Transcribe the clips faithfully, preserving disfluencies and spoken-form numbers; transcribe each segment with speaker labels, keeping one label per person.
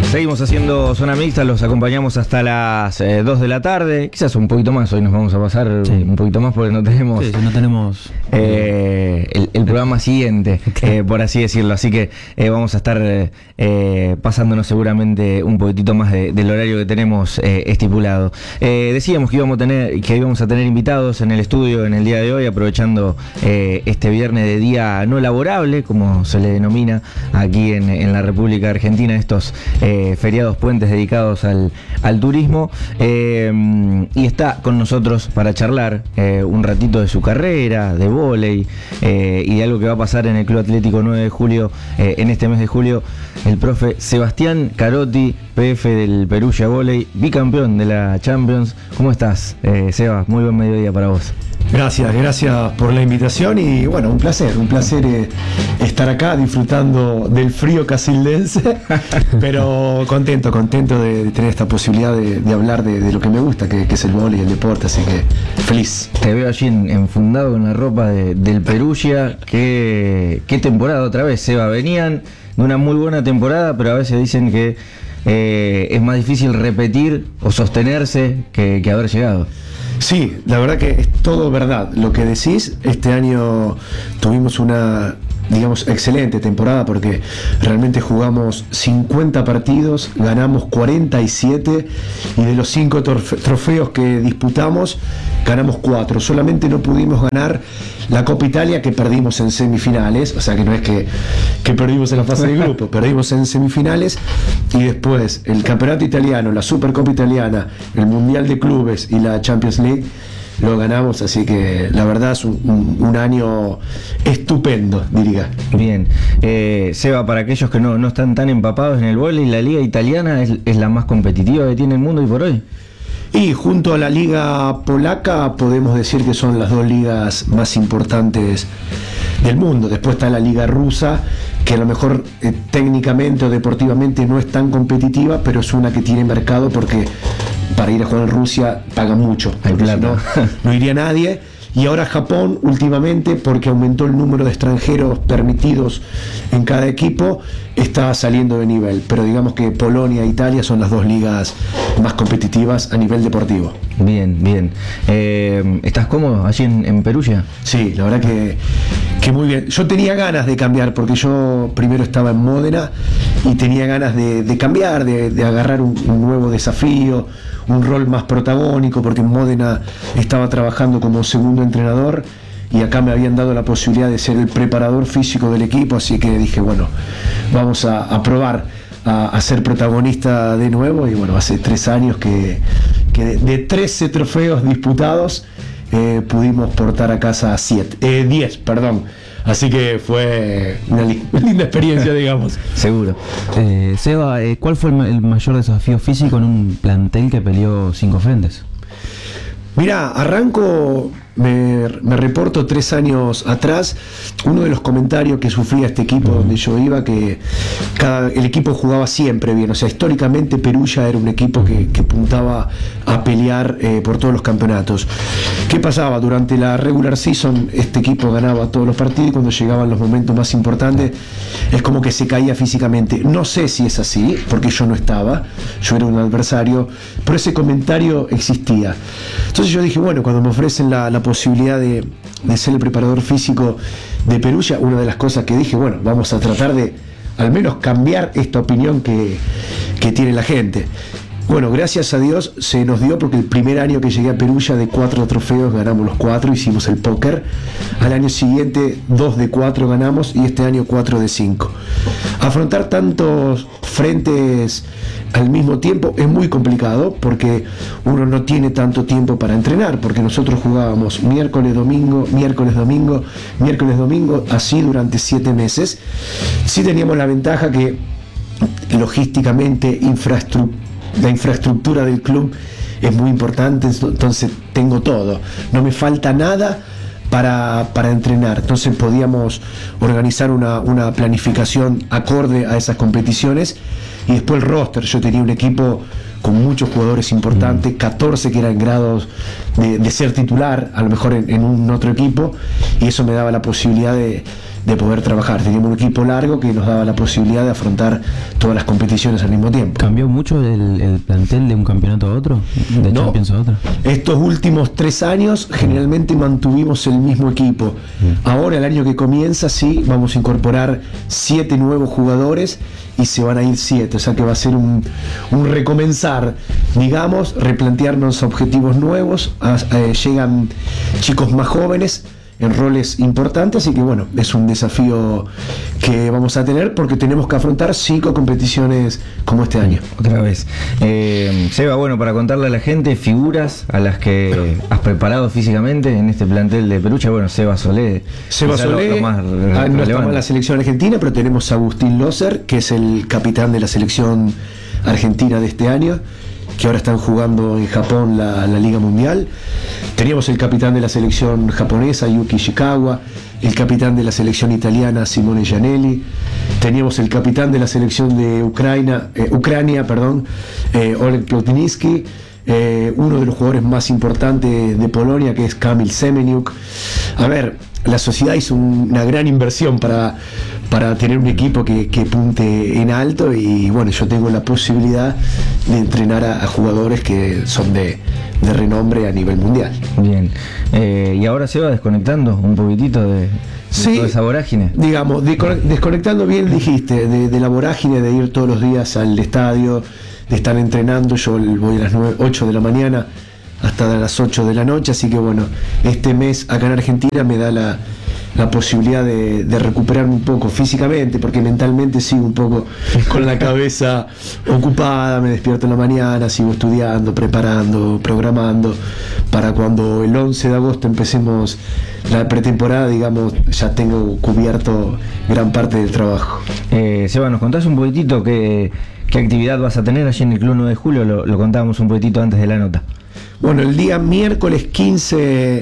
Speaker 1: Seguimos haciendo zona mixta, los acompañamos hasta las eh, dos de la tarde, quizás un poquito más, hoy nos vamos a pasar sí. un poquito más porque no tenemos,
Speaker 2: sí, no tenemos
Speaker 1: eh, el, el programa siguiente, eh, por así decirlo, así que eh, vamos a estar eh, pasándonos seguramente un poquitito más de, del horario que tenemos eh, estipulado. Eh, decíamos que íbamos, a tener, que íbamos a tener invitados en el estudio en el día de hoy, aprovechando eh, este viernes de día no laborable, como se le denomina aquí en, en la República Argentina, estos eh, feriados puentes dedicados al, al turismo, eh, y está con nosotros para charlar eh, un ratito de su carrera, de vóley eh, y de algo que va a pasar en el Club Atlético nueve de julio, eh, en este mes de julio, el profe Sebastián Carotti, P F del Perugia Vóley, bicampeón de la Champions. ¿Cómo estás, eh, Seba? Muy buen mediodía para vos.
Speaker 3: Gracias, gracias por la invitación y bueno, un placer, un placer eh, estar acá disfrutando del frío casildense, pero contento, contento de, de tener esta posibilidad de, de hablar de, de lo que me gusta, que, que es el vóley y el deporte, así que feliz.
Speaker 1: Te veo allí en, enfundado con la ropa de, del Perugia. ¿Qué, qué temporada otra vez, Seba? Venían de una muy buena temporada, pero a veces dicen que eh, es más difícil repetir o sostenerse que, que haber llegado.
Speaker 3: Sí, la verdad que es todo verdad lo que decís. Este año tuvimos una, digamos, excelente temporada porque realmente jugamos cincuenta partidos, ganamos cuarenta y siete y de los cinco trofeos que disputamos ganamos cuatro. Solamente no pudimos ganar la Copa Italia, que perdimos en semifinales, o sea que no es que, que perdimos en la fase de grupo, perdimos en semifinales, y después el Campeonato Italiano, la Supercopa Italiana, el Mundial de Clubes y la Champions League lo ganamos, así que la verdad es un, un, un año estupendo, diría.
Speaker 1: Bien, eh, Seba, para aquellos que no, no están tan empapados en el vóley, la liga italiana es, es la más competitiva que tiene el mundo hoy por hoy.
Speaker 3: Y junto a la liga polaca podemos decir que son las dos ligas más importantes del mundo. Después está la liga rusa, que a lo mejor eh, técnicamente o deportivamente no es tan competitiva, pero es una que tiene mercado porque para ir a jugar en Rusia pagan mucho, porque si no, no iría nadie. Y ahora Japón últimamente, porque aumentó el número de extranjeros permitidos en cada equipo, está saliendo de nivel. Pero digamos que Polonia e Italia son las dos ligas más competitivas a nivel deportivo.
Speaker 1: Bien, bien. Eh, ¿Estás cómodo allí en, en Perugia?
Speaker 3: Sí, la verdad que, que muy bien. Yo tenía ganas de cambiar, porque yo primero estaba en Módena y tenía ganas de, de cambiar, de, de agarrar un, un nuevo desafío, un rol más protagónico, porque en Módena estaba trabajando como segundo entrenador y acá me habían dado la posibilidad de ser el preparador físico del equipo, así que dije, bueno, vamos a, a probar a, a ser protagonista de nuevo. Y bueno, hace tres años que, que de, de trece trofeos disputados eh, pudimos portar a casa siete, eh, diez, perdón. Así que fue una linda experiencia, digamos.
Speaker 1: Seguro.
Speaker 2: Eh, Seba, eh, ¿cuál fue el, el mayor desafío físico en un plantel que peleó cinco frentes?
Speaker 3: Mirá, arranco, me, me reporto tres años atrás, uno de los comentarios que sufría este equipo donde yo iba, que cada, el equipo jugaba siempre bien, o sea, históricamente Perugia era un equipo que, que puntaba a pelear eh, por todos los campeonatos. ¿Qué pasaba? Durante la regular season este equipo ganaba todos los partidos y cuando llegaban los momentos más importantes es como que se caía físicamente. No sé si es así, porque yo no estaba, yo era un adversario, pero ese comentario existía. Entonces yo dije, bueno, cuando me ofrecen la, la posibilidad de, de ser el preparador físico de Perugia, una de las cosas que dije, bueno, vamos a tratar de al menos cambiar esta opinión que, que tiene la gente. Bueno, gracias a Dios se nos dio, porque el primer año que llegué a Perugia, de cuatro trofeos ganamos los cuatro, hicimos el póker. Al año siguiente dos de cuatro ganamos y este año cuatro de cinco. Afrontar tantos frentes al mismo tiempo es muy complicado porque uno no tiene tanto tiempo para entrenar, porque nosotros jugábamos miércoles, domingo, miércoles, domingo, miércoles, domingo, así durante siete meses. Sí teníamos la ventaja que logísticamente infraestructura la infraestructura del club es muy importante, entonces tengo todo, no me falta nada para, para entrenar, entonces podíamos organizar una, una planificación acorde a esas competiciones. Y después el roster, yo tenía un equipo con muchos jugadores importantes, catorce que eran grados de, de ser titular, a lo mejor en, en un otro equipo, y eso me daba la posibilidad de, de poder trabajar. Teníamos un equipo largo que nos daba la posibilidad de afrontar todas las competiciones al mismo tiempo.
Speaker 2: ¿Cambió mucho el, el plantel de un campeonato a otro? ¿De
Speaker 3: No.
Speaker 2: Champions a otro?
Speaker 3: Estos últimos tres años generalmente mantuvimos el mismo equipo. Ahora, el año que comienza, sí, vamos a incorporar siete nuevos jugadores y se van a ir siete, o sea que va a ser un, un recomenzar, digamos, replantearnos objetivos nuevos. A, a, llegan chicos más jóvenes en roles importantes, y que bueno, es un desafío que vamos a tener porque tenemos que afrontar cinco competiciones como este año.
Speaker 1: Otra vez. Eh, Seba, bueno, para contarle a la gente, figuras a las que has preparado físicamente en este plantel de Perugia. Bueno, Seba Solé.
Speaker 3: Seba Solé,
Speaker 1: lo, lo más
Speaker 3: ah, no estamos en la selección argentina, pero tenemos a Agustín Loser, que es el capitán de la selección argentina de este año, que ahora están jugando en Japón la, la Liga Mundial. Teníamos el capitán de la selección japonesa, Yuki Ishikawa, el capitán de la selección italiana, Simone Gianelli. Teníamos el capitán de la selección de Ucrania, eh, Ucrania, perdón, eh, Oleg Plotniski. Eh, uno de los jugadores más importantes de Polonia, que es Kamil Semeniuk. A ver, la sociedad hizo un, una gran inversión para, para tener un equipo que, que punte en alto, y bueno, yo tengo la posibilidad de entrenar a, a jugadores que son de, de renombre a nivel mundial.
Speaker 1: Bien. Eh, y ahora se va desconectando un poquitito de, de
Speaker 3: Sí,
Speaker 1: toda esa vorágine.
Speaker 3: Digamos, de- desconectando, bien dijiste, de, de la vorágine de ir todos los días al estadio, de estar entrenando. Yo voy a las nueve, ocho de la mañana hasta las ocho de la noche, así que bueno, este mes acá en Argentina me da la, la posibilidad de, de recuperarme un poco físicamente, porque mentalmente sigo un poco con la cabeza ocupada. Me despierto en la mañana, sigo estudiando, preparando, programando, para cuando el once de agosto empecemos la pretemporada, digamos, ya tengo cubierto gran parte del trabajo.
Speaker 1: Eh, Seba, ¿nos contás un poquitito qué, qué actividad vas a tener allí en el Club nueve de Julio? Lo, lo contábamos un poquitito antes de la nota.
Speaker 3: Bueno, el día miércoles quince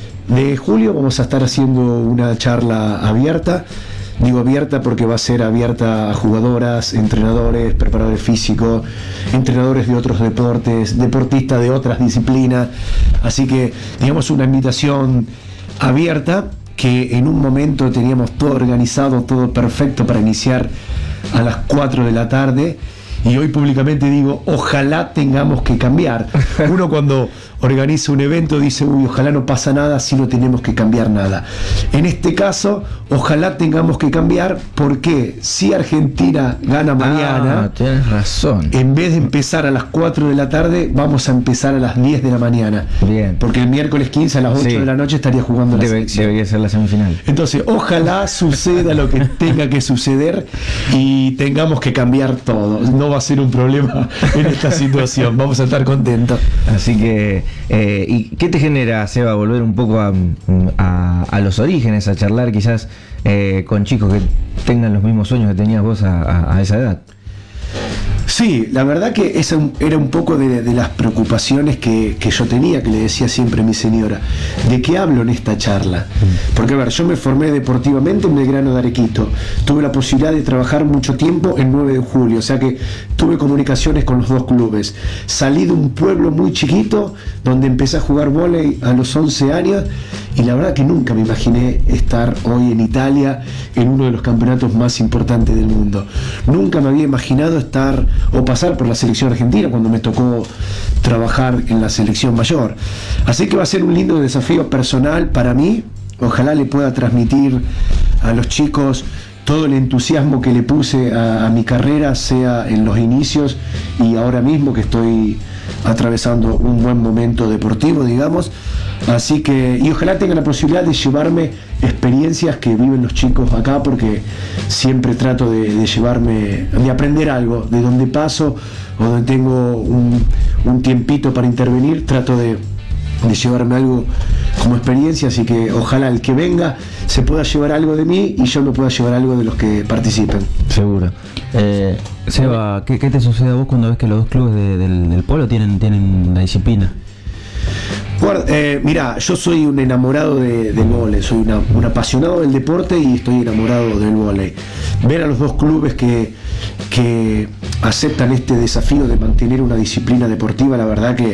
Speaker 3: de julio vamos a estar haciendo una charla abierta. Digo abierta porque va a ser abierta a jugadoras, entrenadores, preparadores físicos, entrenadores de otros deportes, deportistas de otras disciplinas. Así que, digamos, una invitación abierta, que en un momento teníamos todo organizado, todo perfecto para iniciar a las cuatro de la tarde. Y hoy públicamente digo, ojalá tengamos que cambiar. Uno cuando organiza un evento dice, uy, ojalá no pasa nada si no tenemos que cambiar nada. En este caso, ojalá tengamos que cambiar, porque si Argentina gana mañana,
Speaker 1: Ah, tienes razón.
Speaker 3: en vez de empezar a las cuatro de la tarde, vamos a empezar a las diez de la mañana.
Speaker 1: Bien.
Speaker 3: Porque el miércoles quince a las ocho
Speaker 1: Sí.
Speaker 3: de la noche estaría jugando la
Speaker 1: Debe-
Speaker 3: selección.
Speaker 1: debería ser la semifinal.
Speaker 3: Entonces, ojalá suceda lo que tenga que suceder y tengamos que cambiar todo. No va a ser un problema en esta situación. Vamos a estar contentos.
Speaker 1: Así que, eh, ¿y qué te genera, Seba, volver un poco a, a- a los orígenes, a charlar quizás eh, con chicos que tengan los mismos sueños que tenías vos a, a- a esa edad?
Speaker 3: Sí, la verdad que esa era un poco de, de las preocupaciones que, que yo tenía, que le decía siempre a mi señora. ¿De qué hablo en esta charla? Porque, a ver, yo me formé deportivamente en Belgrano de Arequito. Tuve la posibilidad de trabajar mucho tiempo en nueve de julio, o sea que tuve comunicaciones con los dos clubes. Salí de un pueblo muy chiquito, donde empecé a jugar vóley a los once años, y la verdad que nunca me imaginé estar hoy en Italia, en uno de los campeonatos más importantes del mundo. Nunca me había imaginado estar o pasar por la selección argentina cuando me tocó trabajar en la selección mayor. Así que va a ser un lindo desafío personal para mí. Ojalá le pueda transmitir a los chicos todo el entusiasmo que le puse a, a mi carrera, sea en los inicios y ahora mismo que estoy atravesando un buen momento deportivo, digamos. Así que, y ojalá tenga la posibilidad de llevarme experiencias que viven los chicos acá, porque siempre trato de, de llevarme, de aprender algo, de donde paso o donde tengo un, un tiempito para intervenir, trato de, de llevarme algo como experiencia. Así que ojalá el que venga se pueda llevar algo de mí y yo me pueda llevar algo de los que participen.
Speaker 1: Seguro. Eh,
Speaker 2: Seba, ¿qué, qué te sucede a vos cuando ves que los dos clubes de- del, del polo tienen, tienen la disciplina?
Speaker 3: Guarda, eh, mira, yo soy un enamorado de, del vóley, soy una- un apasionado del deporte y estoy enamorado del vóley. Ver a los dos clubes que, que aceptan este desafío de mantener una disciplina deportiva, la verdad que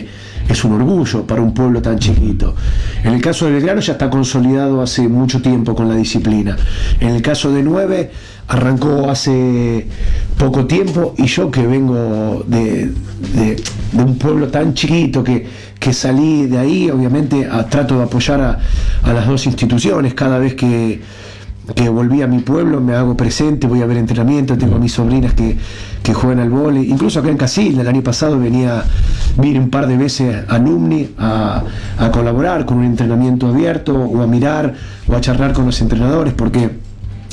Speaker 3: es un orgullo para un pueblo tan chiquito. En el caso de Belgrano ya está consolidado hace mucho tiempo con la disciplina. En el caso de nueve arrancó hace poco tiempo, y yo que vengo de, de, de un pueblo tan chiquito que, que salí de ahí, obviamente a, trato de apoyar a, a las dos instituciones. Cada vez que, que volví a mi pueblo me hago presente, voy a ver entrenamiento, tengo a mis sobrinas que, que juegan al vóley, incluso acá en Casilda el año pasado venía, vine un par de veces a Numni a, a colaborar con un entrenamiento abierto, o a mirar o a charlar con los entrenadores, porque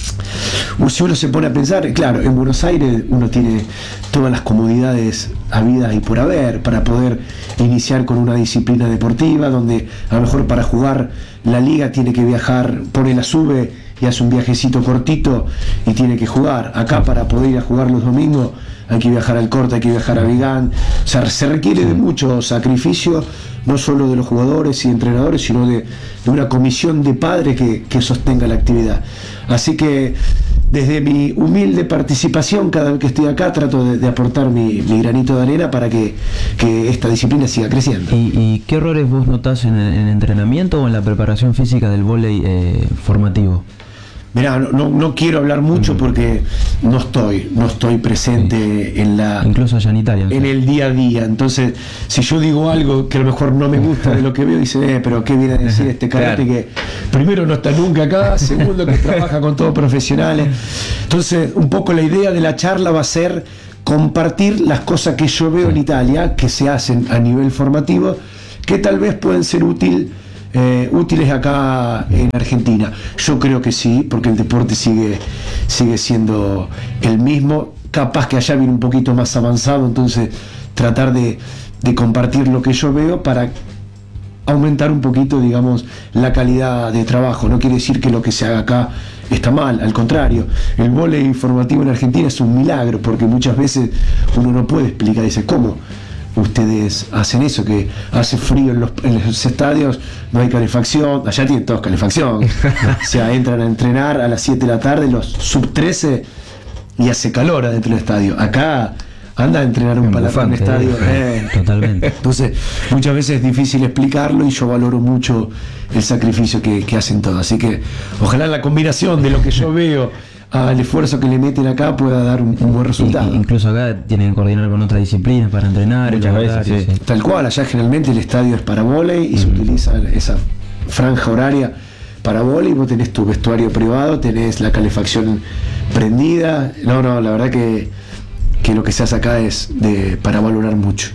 Speaker 3: si uno se pone a pensar, claro, en Buenos Aires uno tiene todas las comodidades habidas y por haber para poder iniciar con una disciplina deportiva, donde a lo mejor para jugar la liga tiene que viajar, pone la sube y hace un viajecito cortito y tiene que jugar. Acá para poder ir a jugar los domingos hay que viajar al Corte, hay que viajar a Vigán. O sea, se requiere de mucho sacrificio, no solo de los jugadores y entrenadores, sino de, de una comisión de padres que, que sostenga la actividad. Así que desde mi humilde participación, cada vez que estoy acá, trato de, de aportar mi, mi granito de arena para que, que esta disciplina siga creciendo.
Speaker 2: ¿Y, y qué errores vos notás en el, en el entrenamiento o en la preparación física del vóley eh, formativo?
Speaker 3: Mirá, no, no, no quiero hablar mucho porque no estoy, no estoy presente sí. en la
Speaker 2: incluso allá en Italia,
Speaker 3: en el día a día. Entonces, si yo digo algo que a lo mejor no me gusta de lo que veo, dice, eh, pero qué viene a decir este karate claro. que primero no está nunca acá, segundo que trabaja con todos profesionales. Entonces, un poco la idea de la charla va a ser compartir las cosas que yo veo en Italia, que se hacen a nivel formativo, que tal vez pueden ser útiles Eh, útiles acá en Argentina. Yo creo que sí, porque el deporte sigue sigue siendo el mismo, capaz que allá viene un poquito más avanzado, entonces tratar de, de compartir lo que yo veo para aumentar un poquito, digamos, la calidad de trabajo. No quiere decir que lo que se haga acá está mal, al contrario, el vóley informativo en Argentina es un milagro, porque muchas veces uno no puede explicar, dice, ¿cómo ustedes hacen eso? Que hace frío en los, en los estadios, no hay calefacción, allá tienen todos calefacción, o sea, entran a entrenar a las siete de la tarde los sub trece y hace calor adentro del estadio. Acá anda a entrenar un palafán en un estadio eh.
Speaker 2: Totalmente.
Speaker 3: Entonces muchas veces es difícil explicarlo, y yo valoro mucho el sacrificio que, que hacen todos, así que ojalá la combinación de lo que yo veo al esfuerzo que le meten acá pueda dar un, un buen resultado.
Speaker 2: Y, incluso acá tienen que coordinar con otras disciplinas para entrenar.
Speaker 1: Muchas veces, sí.
Speaker 2: Sí.
Speaker 3: Tal cual, allá generalmente el estadio es para vóley y mm. se utiliza esa franja horaria para vóley. Vos tenés tu vestuario privado, tenés la calefacción prendida. No, no, la verdad que, que lo que se hace acá es de, para valorar mucho.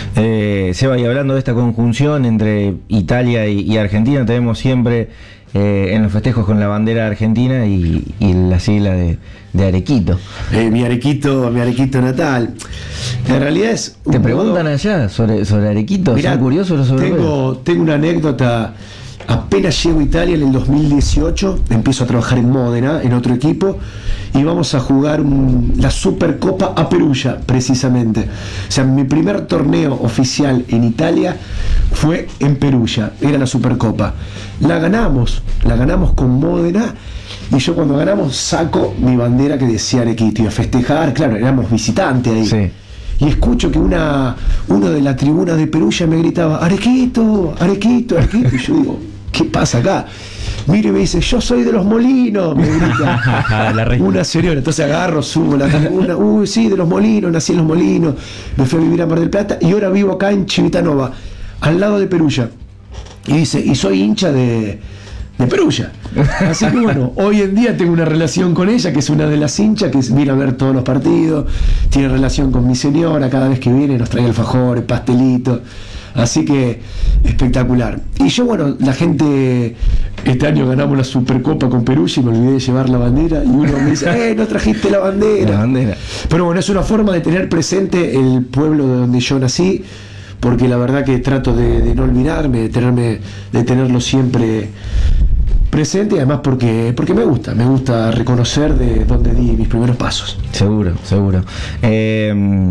Speaker 1: Eh, Seba, y hablando de esta conjunción entre Italia y, y Argentina, tenemos siempre Eh, en los festejos con la bandera argentina y, y la sigla de, de Arequito.
Speaker 3: Eh, mi Arequito, mi Arequito natal. En realidad es.
Speaker 1: ¿Te preguntan modo... allá sobre, sobre Arequito? Mirá, ¿son curiosos los europeos?
Speaker 3: Tengo, tengo una anécdota. Apenas llego a Italia en el dos mil dieciocho, empiezo a trabajar en Módena, en otro equipo, y vamos a jugar un, la Supercopa a Perugia, precisamente. O sea, mi primer torneo oficial en Italia fue en Perugia, era la Supercopa. La ganamos, la ganamos con Módena, y yo cuando ganamos saco mi bandera que decía Arequito, y a festejar, claro, éramos visitantes ahí.
Speaker 1: Sí.
Speaker 3: Y escucho que una uno de la tribuna de Perugia me gritaba, Arequito, Arequito, Arequito, y yo digo, ¿qué pasa acá? Mire, me dice, yo soy de Los Molinos, me grita una señora. Entonces agarro, subo la tribuna, uy, sí, de Los Molinos, nací en Los Molinos, me fui a vivir a Mar del Plata y ahora vivo acá en Civitanova, al lado de Perugia. Y dice, y soy hincha de, de Perugia. Así que bueno, hoy en día tengo una relación con ella, que es una de las hinchas, que viene a ver todos los partidos, tiene relación con mi señora, cada vez que viene nos trae alfajores, pastelitos. Así que espectacular. Y yo, bueno, la gente, este año ganamos la Supercopa con Perugia y me olvidé de llevar la bandera, y uno me dice, eh, no trajiste la bandera.
Speaker 1: La bandera.
Speaker 3: Pero bueno, es una forma de tener presente el pueblo de donde yo nací, porque la verdad que trato de, de no olvidarme, de tenerme, de tenerlo siempre presente, y además porque, porque me gusta, me gusta reconocer de dónde di mis primeros pasos.
Speaker 1: Seguro, seguro. Eh,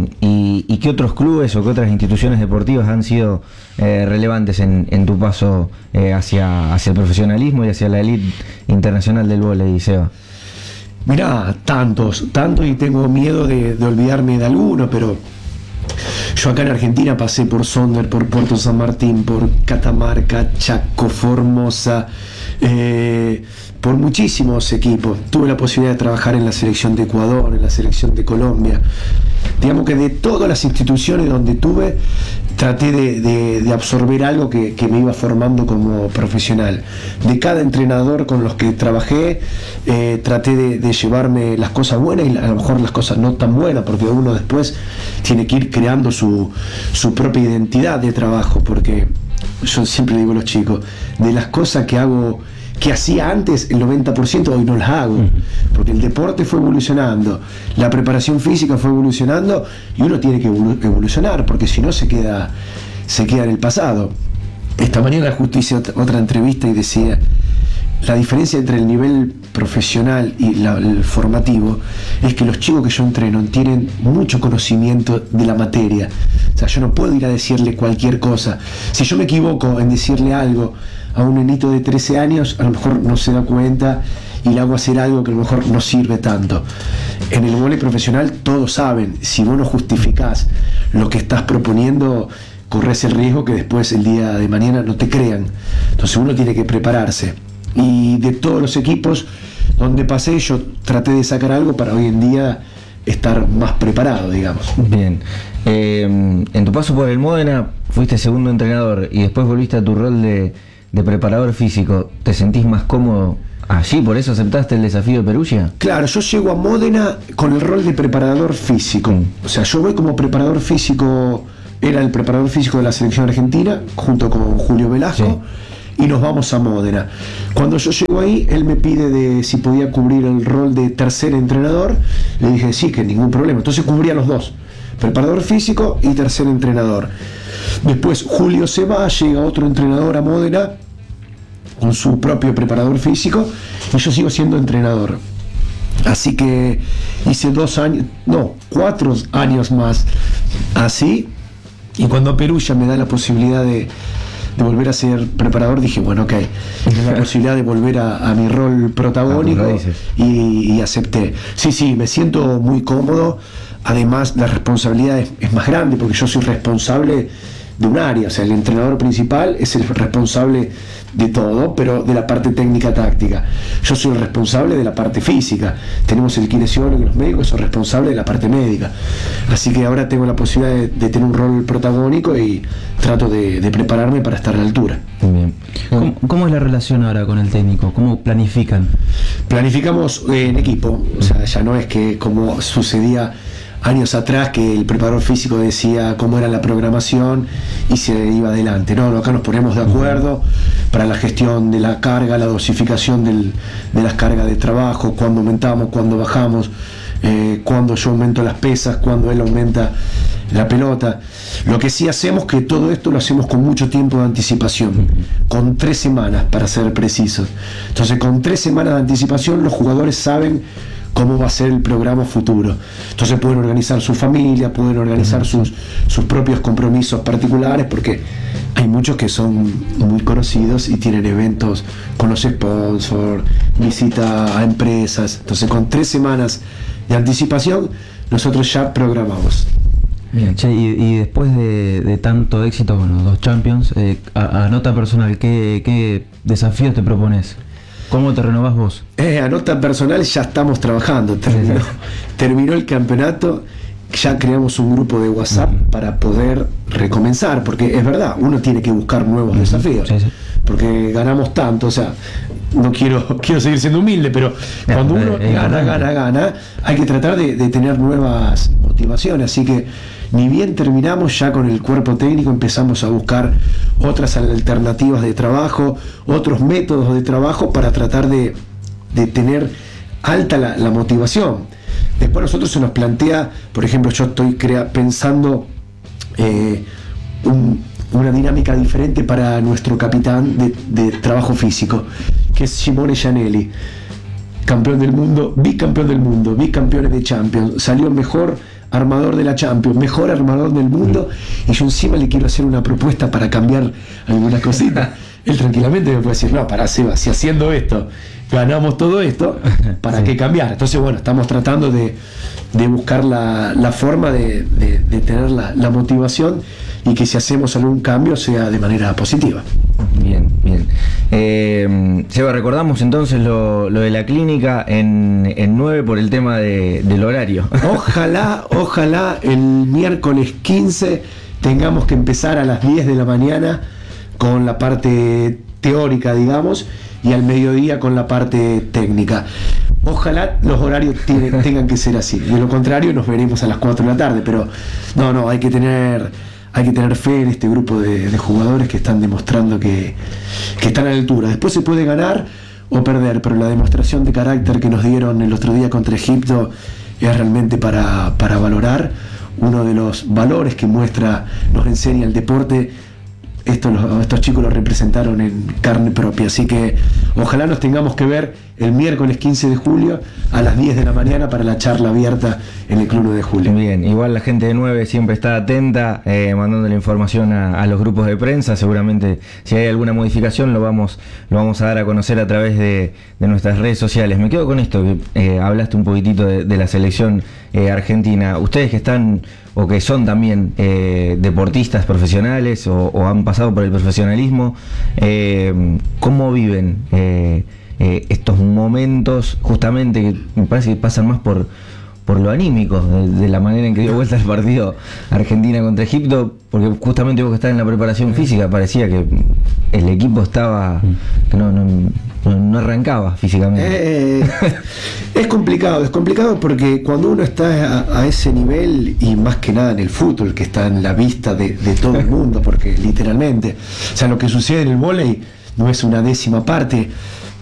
Speaker 1: y, ¿Y qué otros clubes o qué otras instituciones deportivas han sido eh, relevantes en, en tu paso eh, hacia, hacia el profesionalismo y hacia la élite internacional del vóley, Seba?
Speaker 3: Mirá, tantos, tantos, y tengo miedo de, de olvidarme de alguno, pero Yo acá en Argentina pasé por Sonder, por Puerto San Martín, por Catamarca, Chaco, Formosa, eh, por muchísimos equipos. Tuve la posibilidad de trabajar en la selección de Ecuador, en la selección de Colombia. Digamos que de todas las instituciones donde tuve, traté de, de, de absorber algo que, que me iba formando como profesional. De cada entrenador con los que trabajé, eh, traté de, de llevarme las cosas buenas y a lo mejor las cosas no tan buenas, porque uno después tiene que ir creando su, su propia identidad de trabajo, porque yo siempre digo a los chicos, de las cosas que hago, que hacía antes, el noventa por ciento hoy no las hago, porque el deporte fue evolucionando, la preparación física fue evolucionando y uno tiene que evolucionar, porque si no se queda, se queda en el pasado. Esta mañana justo hice otra, otra entrevista y decía, la diferencia entre el nivel profesional y la, el formativo es que los chicos que yo entreno tienen mucho conocimiento de la materia. O sea, yo no puedo ir a decirle cualquier cosa. Si yo me equivoco en decirle algo a un nenito de trece años, a lo mejor no se da cuenta y le hago hacer algo que a lo mejor no sirve tanto. En el vóley profesional todos saben, si vos no justificás lo que estás proponiendo, corres el riesgo que después el día de mañana no te crean. Entonces uno tiene que prepararse. Y de todos los equipos donde pasé, yo traté de sacar algo para hoy en día estar más preparado, digamos.
Speaker 1: Bien. Eh, en tu paso por el Módena fuiste segundo entrenador y después volviste a tu rol de, de preparador físico. ¿Te sentís más cómodo allí? ¿Por eso aceptaste el desafío de Perugia?
Speaker 3: Claro, yo llego a Módena con el rol de preparador físico. O sea, yo voy como preparador físico, era el preparador físico de la selección argentina, junto con Julio Velasco. Sí. Y nos vamos a Módena. Cuando yo llego ahí, él me pide de si podía cubrir el rol de tercer entrenador. Le dije sí, que ningún problema. Entonces cubría los dos, preparador físico y tercer entrenador. Después Julio se va, llega otro entrenador a Módena con su propio preparador físico y yo sigo siendo entrenador. Así que hice dos años, no, cuatro años más así. Y cuando Perugia me da la posibilidad de de volver a ser preparador, dije, bueno, ok, tengo la posibilidad de volver a, a mi rol protagónico y, y acepté. Sí, sí, me siento muy cómodo, además la responsabilidad es, es más grande porque yo soy responsable de un área, o sea, el entrenador principal es el responsable de todo, pero de la parte técnica táctica. Yo soy el responsable de la parte física. Tenemos el kinesiólogo y los médicos son responsables de la parte médica. Así que ahora tengo la posibilidad de, de tener un rol protagónico y trato de, de prepararme para estar a la altura.
Speaker 2: Muy bien. ¿Cómo, ¿Cómo es la relación ahora con el técnico? ¿Cómo planifican?
Speaker 3: Planificamos en equipo, o sea, ya no es que como sucedía años atrás que el preparador físico decía cómo era la programación y se iba adelante. No, no, acá nos ponemos de acuerdo para la gestión de la carga, la dosificación del, de las cargas de trabajo, cuándo aumentamos, cuándo bajamos, eh, cuándo yo aumento las pesas, cuándo él aumenta la pelota. Lo que sí hacemos, que todo esto lo hacemos con mucho tiempo de anticipación, con tres semanas para ser precisos. Entonces, con tres semanas de anticipación los jugadores saben cómo va a ser el programa futuro. Entonces pueden organizar su familia, pueden organizar sus, sus propios compromisos particulares, porque hay muchos que son muy conocidos y tienen eventos con los sponsors, visita a empresas. Entonces con tres semanas de anticipación nosotros ya programamos.
Speaker 2: Bien, che, y, y después de, de tanto éxito con los dos Champions, eh, a, a nota personal, ¿qué, qué desafíos te propones? ¿Cómo te renovás vos?
Speaker 3: Eh, a nota personal ya estamos trabajando. Terminó, terminó el campeonato, ya creamos un grupo de WhatsApp uh-huh. para poder recomenzar, porque es verdad, uno tiene que buscar nuevos uh-huh. desafíos. Sí, sí. Porque ganamos tanto, o sea, no quiero, quiero seguir siendo humilde, pero no, cuando uno eh, gana, gana, gana, hay que tratar de, de tener nuevas motivaciones. Así que ni bien terminamos, ya con el cuerpo técnico empezamos a buscar otras alternativas de trabajo, otros métodos de trabajo para tratar de, de tener alta la, la motivación. Después a nosotros se nos plantea, por ejemplo, yo estoy crea, pensando eh, un, una dinámica diferente para nuestro capitán de, de trabajo físico, que es Simone Gianelli, campeón del mundo, bicampeón del mundo, bicampeones de Champions, salió mejor armador de la Champions, mejor armador del mundo, y yo encima le quiero hacer una propuesta para cambiar alguna cosita. él tranquilamente me puede decir, no, pará, Seba, si haciendo esto ganamos todo esto, ¿para sí. qué cambiar? Entonces, bueno, estamos tratando de, de buscar la, la forma de, de, de tener la, la motivación y que si hacemos algún cambio sea de manera positiva.
Speaker 1: Bien, bien. Eh, Seba, recordamos entonces lo, lo de la clínica en, en nueve por el tema de, del horario.
Speaker 3: Ojalá, ojalá el miércoles quince tengamos que empezar a las diez de la mañana con la parte teórica, digamos, y al mediodía con la parte técnica. Ojalá los horarios tiene, tengan que ser así. De lo contrario nos veremos a las cuatro de la tarde, pero no, no, hay que tener, hay que tener fe en este grupo de, de jugadores que están demostrando que, que están a la altura. Después se puede ganar o perder, pero la demostración de carácter que nos dieron el otro día contra Egipto es realmente para, para valorar. Uno de los valores que muestra, nos enseña el deporte. Esto, los, estos chicos lo representaron en carne propia, así que ojalá nos tengamos que ver el miércoles quince de julio a las diez de la mañana para la charla abierta en el Club nueve de julio.
Speaker 1: Bien, igual la gente de nueve siempre está atenta, eh, mandando la información a, a los grupos de prensa. Seguramente si hay alguna modificación lo vamos, lo vamos a dar a conocer a través de, de nuestras redes sociales. Me quedo con esto, que eh, hablaste un poquitito de, de la selección eh, argentina. Ustedes que están o que son también eh, deportistas profesionales o, o han pasado por el profesionalismo, eh, ¿cómo viven eh, eh, estos momentos justamente que me parece que pasan más por, por lo anímico, de, de la manera en que dio vuelta el partido Argentina contra Egipto? Porque justamente vos que estás en la preparación física parecía que el equipo estaba, que no, no, no, no arrancaba físicamente.
Speaker 3: Eh, es complicado, es complicado porque cuando uno está a, a ese nivel, y más que nada en el fútbol, que está en la vista de, de todo el mundo, porque literalmente, o sea, lo que sucede en el vóley no es una décima parte.